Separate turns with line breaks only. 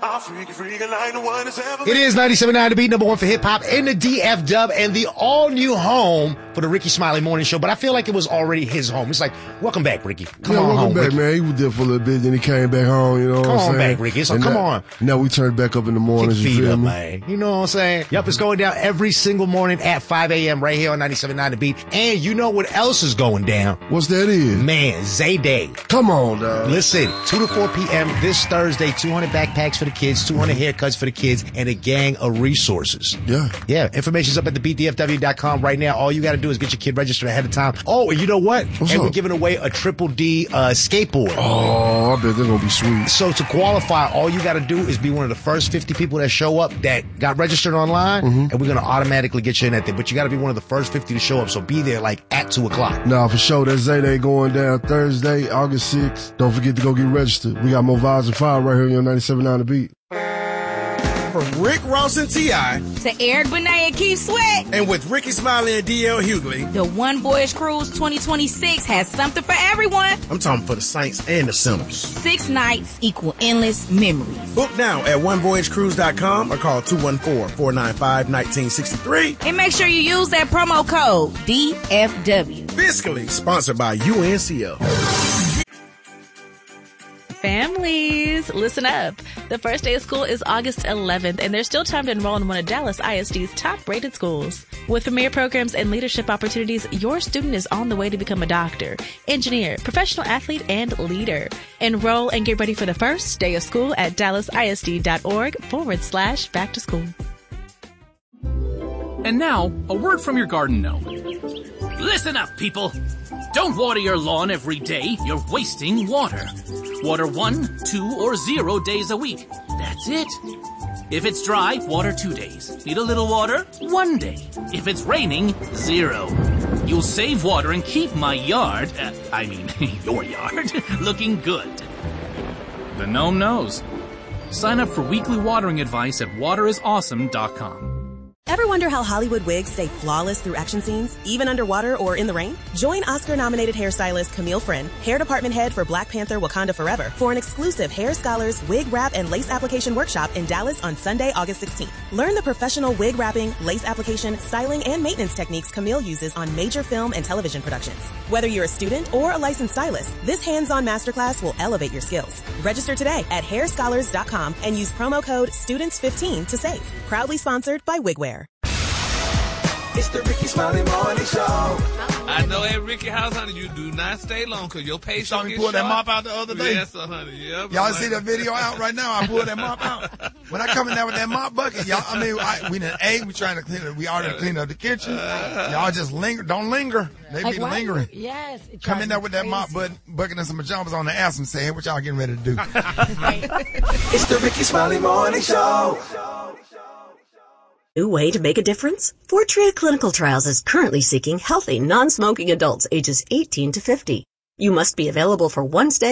It is 97.9 The Beat, number one for hip-hop in the DF Dub, and the all-new home for the Ricky Smiley Morning Show. But I feel like it was already his home. It's like, welcome back, Ricky. Come on
welcome
home,
back,
Ricky.
man. He was there for a little bit, then he came back home, you know what I'm saying?
Come on back, Ricky. So come on.
Now we turn back up in the mornings, you feel me?
Man. You know what I'm saying? Yep, it's going down every single morning at 5 a.m. right here on 97.9 The Beat. And you know what else is going down?
What's that is?
Man, Zay-Day.
Come on, dog.
Listen, 2 to 4 p.m. this Thursday, 200 backpacks for the kids, 200 haircuts for the kids, and a gang of resources. Yeah, information's up at thebeatdfw.com right now. All you got to do is get your kid registered ahead of time. Oh, and you know what?
What's up?
We're giving away a Triple D skateboard.
Oh, I bet they're going to be sweet.
So to qualify, all you got to do is be one of the first 50 people that show up that got registered online, and we're going to automatically get you in that thing. But you got to be one of the first 50 to show up, so be there like at 2 o'clock.
Nah, for sure. That Zay-Day going down Thursday, August 6th. Don't forget to go get registered. We got more vibes and fire right here on 97.9 The Beat.
From Rick Ross and T.I.
to Eric Benet and Keith Sweat.
And with Ricky Smiley and D.L. Hughley.
The One Voyage Cruise 2026 has something for everyone.
I'm talking for the Saints and the Sinners.
6 nights equal endless memories.
Book now at onevoyagecruise.com or call 214-495-1963.
And make sure you use that promo code DFW.
Fiscally sponsored by UNCL.
Families, listen up. The first day of school is August 11th, and there's still time to enroll in one of Dallas ISD's top-rated schools. With premier programs and leadership opportunities, your student is on the way to become a doctor, engineer, professional athlete, and leader. Enroll and get ready for the first day of school at dallasisd.org/back to school.
And now, a word from your garden gnome. Listen up, people. Don't water your lawn every day. You're wasting water. Water 1, 2, or 0 days a week. That's it. If it's dry, water 2 days. Need a little water? 1 day. If it's raining, 0. You'll save water and keep my yard, your yard, looking good. The gnome knows. Sign up for weekly watering advice at waterisawesome.com.
Ever wonder how Hollywood wigs stay flawless through action scenes, even underwater or in the rain? Join Oscar-nominated hairstylist Camille Friend, hair department head for Black Panther Wakanda Forever, for an exclusive Hair Scholars wig wrap and lace application workshop in Dallas on Sunday, August 16th. Learn the professional wig wrapping, lace application, styling, and maintenance techniques Camille uses on major film and television productions. Whether you're a student or a licensed stylist, this hands-on masterclass will elevate your skills. Register today at hairscholars.com and use promo code STUDENTS15 to save. Proudly sponsored by Wigwear.
It's the Ricky Smiley Morning Show.
I know at Ricky House, honey, you do not stay long because your patience
saw me pull that mop out the other day.
Yes, honey. Yep.
Y'all see that video out right now? I pulled that mop out. When I come in there with that mop bucket, y'all, we done ate. We trying to clean it. We already cleaned up the kitchen. Y'all just linger. Don't linger. They be lingering.
Yes.
Come in there with that mop bucket and some pajamas on the ass and say, hey, what y'all getting ready to do?
It's the Ricky Smiley Morning Show.
New way to make a difference? Fortrea Clinical Trials is currently seeking healthy, non-smoking adults ages 18 to 50. You must be available for one stay